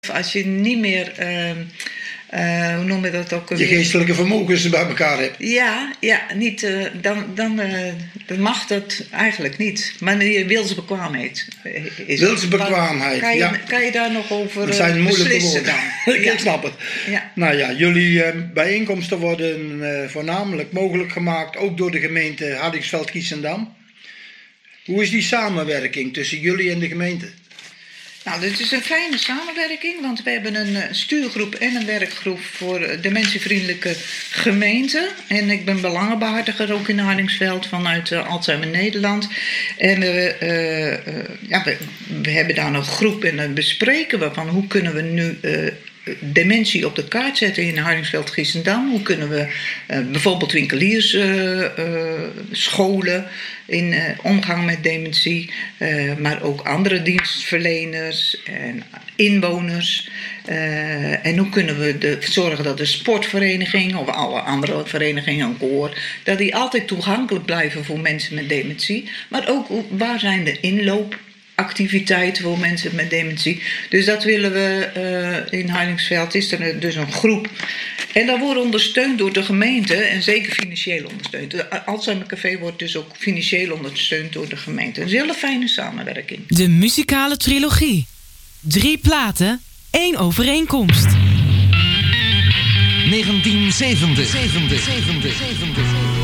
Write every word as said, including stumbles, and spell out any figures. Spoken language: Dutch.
Als je niet meer, uh, uh, hoe noem je dat ook? Je geestelijke vermogens bij elkaar hebt. Ja, ja niet, uh, dan, dan, uh, dan mag dat eigenlijk niet. Maar je wilsbekwaamheid is. Wilsbekwaamheid, kan je, ja. Kan je daar nog over dat zijn moeilijke beslissen woorden. dan? Ik ja. snap het. Ja. Nou ja, jullie uh, bijeenkomsten worden uh, voornamelijk mogelijk gemaakt, ook door de gemeente Hardingsveld-Giessendam. Hoe is die samenwerking tussen jullie en de gemeente? Nou, dit is een fijne samenwerking, want we hebben een stuurgroep en een werkgroep voor dementievriendelijke gemeenten. En ik ben belangenbehartiger ook in Hardingsveld vanuit uh, Alzheimer Nederland. En we, uh, uh, ja, we, we hebben daar een groep en dan bespreken we van hoe kunnen we nu uh, dementie op de kaart zetten in Hardingsveld-Giessendam. Hoe kunnen we uh, bijvoorbeeld winkeliers uh, uh, scholen in uh, omgang met dementie, uh, maar ook andere dienstverleners en inwoners. Uh, en hoe kunnen we de, zorgen dat de sportvereniging of alle andere verenigingen, een koor, dat die altijd toegankelijk blijven voor mensen met dementie. Maar ook waar zijn de inloopactiviteiten voor mensen met dementie. Dus dat willen we uh, in Hardingsveld. Is er dus een groep. En dat wordt ondersteund door de gemeente en zeker financieel ondersteund. Het Alzheimer Café wordt dus ook financieel ondersteund door de gemeente. Dat is een hele fijne samenwerking. De muzikale trilogie. Drie platen, één overeenkomst. negentien zeventig. zeventig, zeventig, zeventig.